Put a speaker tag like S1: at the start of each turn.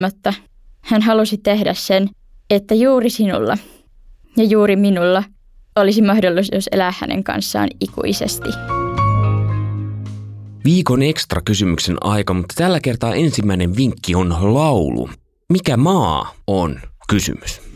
S1: Mutta hän halusi tehdä sen, että juuri sinulla ja juuri minulla olisi mahdollisuus elää hänen kanssaan ikuisesti.
S2: Viikon ekstra kysymyksen aika, mutta tällä kertaa ensimmäinen vinkki on laulu. Mikä maa on kysymys?